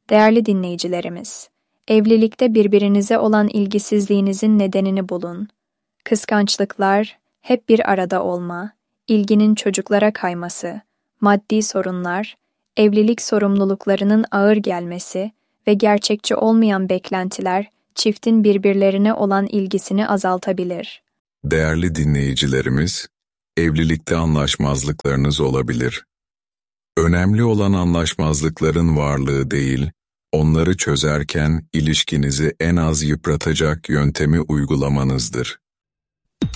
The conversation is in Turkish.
Değerli dinleyicilerimiz, evlilikte birbirinize olan ilgisizliğinizin nedenini bulun. Kıskançlıklar, hep bir arada olma, ilginin çocuklara kayması, maddi sorunlar, evlilik sorumluluklarının ağır gelmesi ve gerçekçi olmayan beklentiler çiftin birbirlerine olan ilgisini azaltabilir. Değerli dinleyicilerimiz, evlilikte anlaşmazlıklarınız olabilir. Önemli olan anlaşmazlıkların varlığı değil, onları çözerken ilişkinizi en az yıpratacak yöntemi uygulamanızdır.